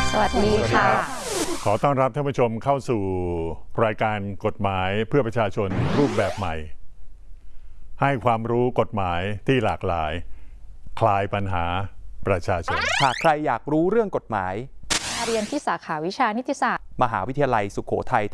สวัสดีค่ะขอต้อนรับท่านผู้ชมเข้าสู่รายการกฎหมายเพื่อประชาชนรูปแบบใหม่ให้ความรู้กฎหมายที่หลากหลายคลายปัญหาประชาชนหากใครอยากรู้เรื่องกฎหมายเรียนที่สาขาวิชานิติศาสตร์มหาวิทยาลัยสุโขทัย